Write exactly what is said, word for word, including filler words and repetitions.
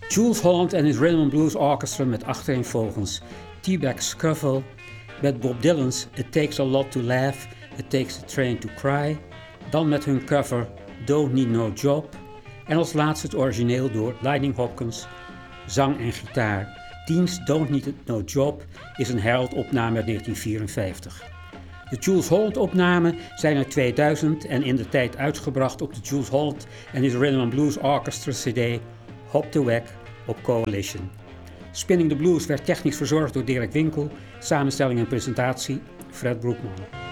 Jools Holland en his Rhythm and Blues Orchestra met achtereenvolgens T-Back Scuffle, met Bob Dylan's It Takes a Lot to Laugh, It Takes a Train to Cry, dan met hun cover Don't Need No Job en als laatste het origineel door Lightning Hopkins, zang en gitaar. Diens Don't Need No Job is een Herald-opname uit negentien vierenvijftig. De Jools Holland opnamen zijn uit tweeduizend en in de tijd uitgebracht op de Jools Holland en his Rhythm and Blues Orchestra cd Hop the Wack op Coalition. Spinning the Blues werd technisch verzorgd door Dirk Winkel, samenstelling en presentatie Fred Broekman.